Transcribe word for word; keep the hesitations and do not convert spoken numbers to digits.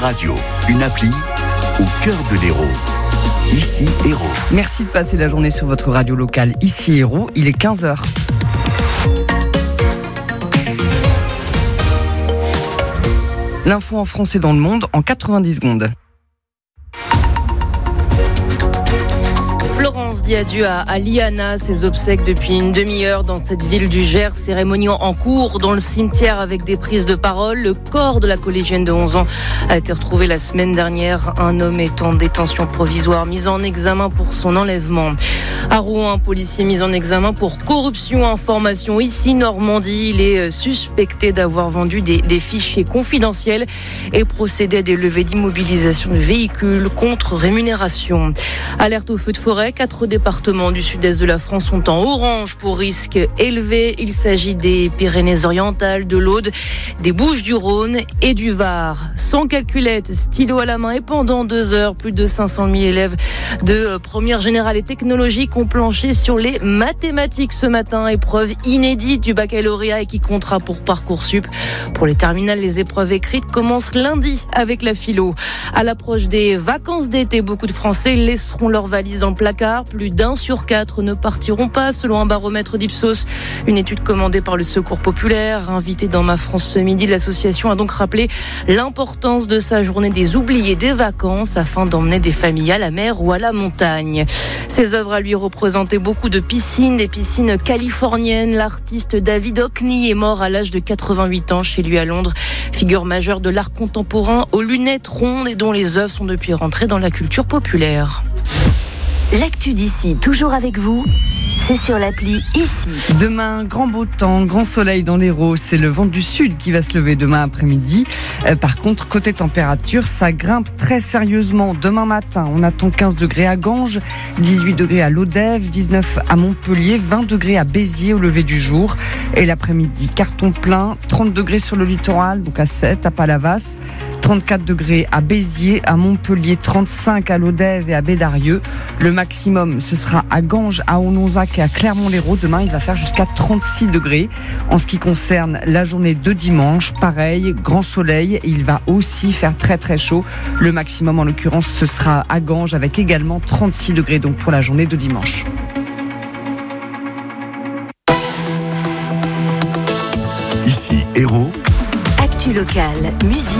radio, une appli au cœur de l'Hérault. Ici Hérault. Merci de passer la journée sur votre radio locale Ici Hérault. Il est quinze heures. L'info en France et dans le monde en quatre-vingt-dix secondes. Florence dit adieu à, à Liana, ses obsèques depuis une demi-heure dans cette ville du Gers, cérémonie en cours dans le cimetière avec des prises de parole. Le corps de la collégienne de onze ans a été retrouvé la semaine dernière. Un homme est en détention provisoire, mis en examen pour son enlèvement. À Rouen, un policier mis en examen pour corruption information. Ici, Normandie, il est suspecté d'avoir vendu des, des fichiers confidentiels et procédé à des levées d'immobilisation de véhicules contre rémunération. Alerte au feu de forêt. Quatre départements du sud-est de la France sont en orange pour risque élevé. Il s'agit des Pyrénées-Orientales, de l'Aude, des Bouches-du-Rhône et du Var. Sans calculette, stylo à la main et pendant deux heures, plus de cinq cent mille élèves de première générale et technologique ont planché sur les mathématiques ce matin. Épreuve inédite du baccalauréat et qui comptera pour Parcoursup. Pour les terminales, les épreuves écrites commencent lundi avec la philo. À l'approche des vacances d'été, beaucoup de Français laisseront leurs valises dans le placard. Plus d'un sur quatre ne partiront pas, selon un baromètre d'Ipsos. Une étude commandée par le Secours populaire. Invité dans Ma France ce midi, l'association a donc rappelé l'importance de sa journée des oubliés des vacances afin d'emmener des familles à la mer ou à la montagne. Ses œuvres à lui représentaient beaucoup de piscines, des piscines californiennes. L'artiste David Hockney est mort à l'âge de quatre-vingt-huit ans chez lui à Londres. Figure majeure de l'art contemporain aux lunettes rondes et dont les œuvres sont depuis rentrées dans la culture populaire. L'actu d'ici, toujours avec vous, c'est sur l'appli Ici. Demain, grand beau temps, grand soleil dans l'Hérault. C'est le vent du sud qui va se lever demain après-midi. Euh, par contre, côté température, ça grimpe très sérieusement. Demain matin, on attend quinze degrés à Ganges, dix-huit degrés à Lodève, dix-neuf à Montpellier, vingt degrés à Béziers au lever du jour. Et l'après-midi, carton plein, trente degrés sur le littoral, donc à Sète, à Palavas, trente-quatre degrés à Béziers, à Montpellier, trente-cinq à Lodève et à Bédarieux. Le maximum, ce sera à Ganges, à Ononzac et à Clermont-Lérault. Demain, il va faire jusqu'à trente-six degrés. En ce qui concerne la journée de dimanche, pareil, grand soleil. Et il va aussi faire très très chaud. Le maximum, en l'occurrence, ce sera à Ganges avec également trente-six degrés donc pour la journée de dimanche. Ici Hérault. Actu locale, musique.